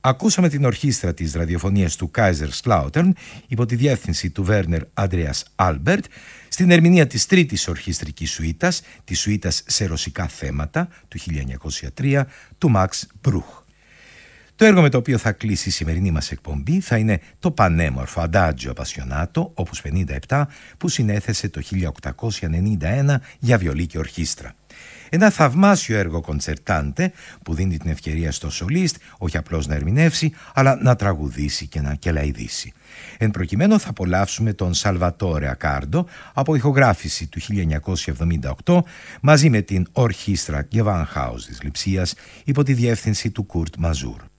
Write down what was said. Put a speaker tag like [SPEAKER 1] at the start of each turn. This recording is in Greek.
[SPEAKER 1] Ακούσαμε την ορχήστρα της ραδιοφωνίας του Kaiserslautern υπό τη διεύθυνση του Βέρνερ Αντρέας Άλμπερτ στην ερμηνεία της τρίτης ορχιστρικής σουίτας, της σουίτας σε ρωσικά θέματα του 1903 του Μαξ Μπρούχ. Το έργο με το οποίο θα κλείσει η σημερινή μας εκπομπή θα είναι το πανέμορφο Adagio Appassionato, όπους 57, που συνέθεσε το 1891 για βιολί και ορχήστρα. Ένα θαυμάσιο έργο κοντσερτάντε που δίνει την ευκαιρία στο σολίστ όχι απλώς να ερμηνεύσει, αλλά να τραγουδήσει και να κελαηδήσει. Εν προκειμένου θα απολαύσουμε τον Σαλβατόρε Ακάρντο από ηχογράφηση του 1978 μαζί με την ορχήστρα Gewandhaus της Λειψίας υπό τη διεύθυνση του Κουρτ Μαζούρ.